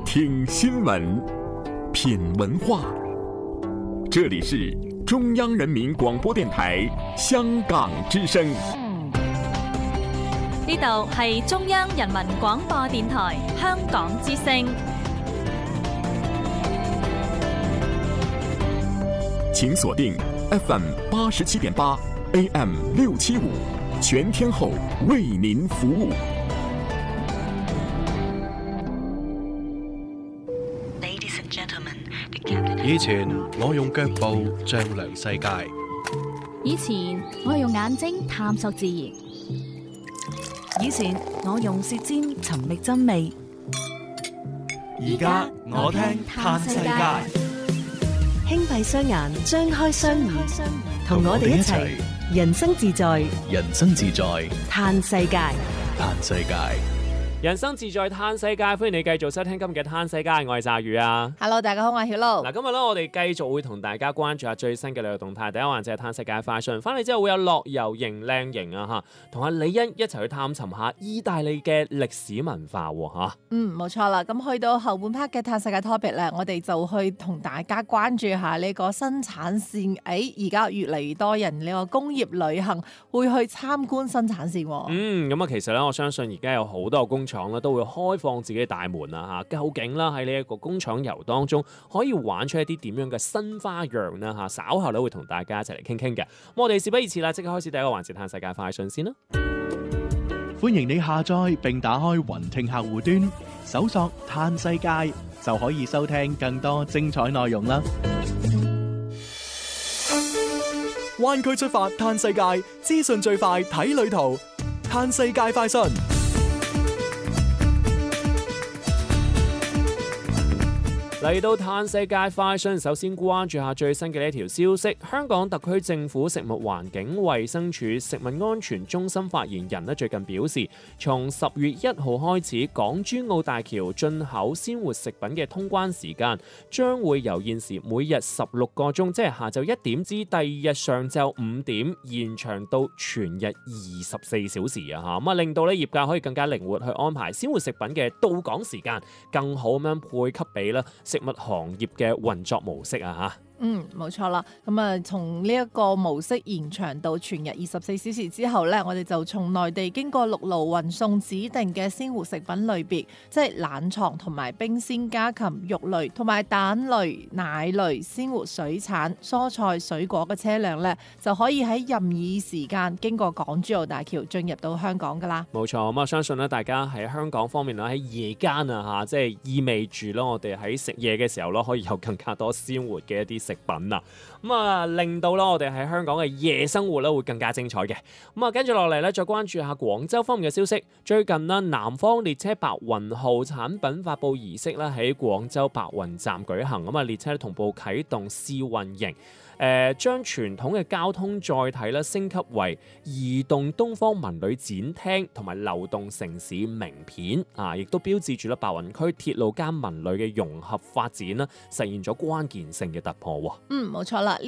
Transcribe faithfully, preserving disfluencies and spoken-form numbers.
聽新聞，品文化。這裡是中央人民廣播電台香港之聲。 呢度係中央人民廣播電台香港之聲。 請鎖定 F M 八十七點八 A M 六七五，全天候為您服務。 以前我用腳步丈量世界， 以前我用眼睛探索自然， 以前我用舌尖尋覓真味， 而家我聽嘆世界。 輕閉雙眼，張開雙耳，同我哋一齊人生自在， 人生自在嘆世界， 嘆世界。 人生自在嘆世界，歡迎你繼續收聽今日嘅嘆世界，我係鯊魚啊。 Hello， 大家好，我係曉露。 嗱，今日咧我哋繼續會同大家關注下最新嘅旅遊動態。第一環節係嘆世界快訊，翻嚟之後會有樂遊型靚型啊吓，同阿李欣一齊去探尋下意大利嘅歷史文化吓。 嗯，冇錯啦。咁去到後半 part 嘅嘆世界 topic 咧，我哋就去同大家關注下呢個生產線。誒、哎，而家越嚟越多人呢個工業旅行會去參觀生產線。 嗯，咁啊，其實咧我相信而家有好多個工廠咧都會開放自己嘅大門啦吓，究竟啦喺呢一個工廠遊當中可以玩出一啲點樣嘅新花樣啦吓，稍後咧會同大家一齊嚟傾傾嘅。咁我哋事不宜遲啦，即刻開始第一個環節嘆世界快訊先啦。 歡迎你下載並打開雲聽客戶端，搜索嘆世界就可以收聽更多精彩內容啦。灣區出發嘆世界，資訊最快睇旅途，嘆世界快訊。 嚟到嘆世界快訊，首先關注下最新嘅呢一條消息。香港特區政府食物環境衛生署食物安全中心發言人咧最近表示，從十月一號開始，港珠澳大橋進口鮮活食品嘅通關時間將會由現時每日十六個鐘，即係下晝一點至第二日上晝五點，延長到全日二十四小時啊！嚇咁啊，令到咧業界可以更加靈活去安排鮮活食品嘅到港時間，更好咁樣配給俾啦食物行業嘅運作模式啊！嚇。 嗯，冇錯啦。咁啊，從呢一個模式延長到全日二十四小時之後呢，我哋就從內地經過陸路運送指定嘅鮮活食品類別，即係冷藏同埋冰鮮家禽、肉類同埋蛋類、奶類、鮮活水產、蔬菜、水果嘅車輛呢，就可以喺任意時間經過港珠澳大橋進入到香港噶啦。 冇錯，咁啊，相信咧大家喺香港方面咧喺夜間啊嚇，即係意味住咯，我哋喺食嘢嘅時候咯，可以有更加多鮮活嘅一啲食品啊，咁啊令到啦我哋喺香港嘅夜生活咧會更加精彩嘅。咁啊跟住落嚟咧，再關注下廣州方面嘅消息。最近啦，南方列車白雲號產品發布儀式咧喺廣州白雲站舉行，咁啊列車同步啟動試運營。誒、呃、將傳統嘅交通載體咧升級為移動東方文旅展廳同埋流動城市名片啊，亦都標誌住咧白雲區鐵路加文旅嘅融合發展啦，實現咗關鍵性嘅突破喎。 嗯，冇錯啦。